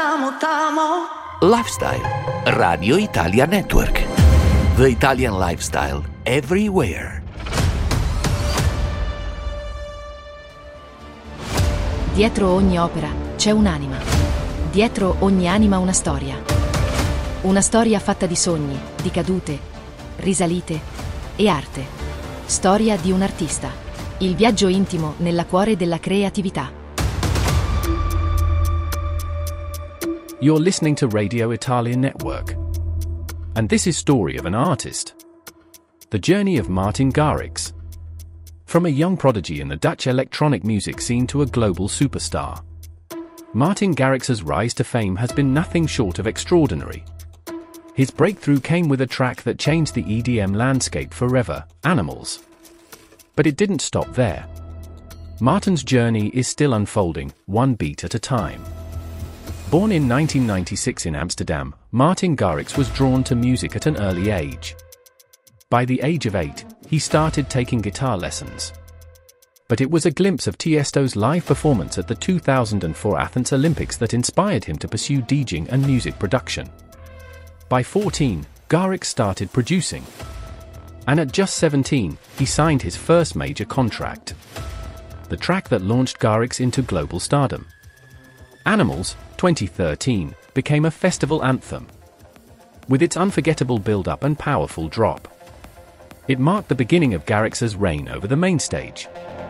tamo tamo. Lifestyle. Radio Italia Network. The Italian lifestyle everywhere. Dietro ogni opera c'è un'anima. Dietro ogni anima una storia. Una storia fatta di sogni, di cadute, risalite e arte. Storia di un artista. Il viaggio intimo nella cuore della creatività. You're listening to Radio Italia Network. And this is Story of an Artist. The journey of Martin Garrix. From a young prodigy in the Dutch electronic music scene to a global superstar, Martin Garrix's rise to fame has been nothing short of extraordinary. His breakthrough came with a track that changed the EDM landscape forever, Animals. But it didn't stop there. Martin's journey is still unfolding, one beat at a time. Born in 1996 in Amsterdam, Martin Garrix was drawn to music at an early age. By the age of 8, he started taking guitar lessons. But it was a glimpse of Tiesto's live performance at the 2004 Athens Olympics that inspired him to pursue DJing and music production. By 14, Garrix started producing. And at just 17, he signed his first major contract. The track that launched Garrix into global stardom. Animals, 2013, became a festival anthem. With its unforgettable build-up and powerful drop, it marked the beginning of Garrix's reign over the main stage.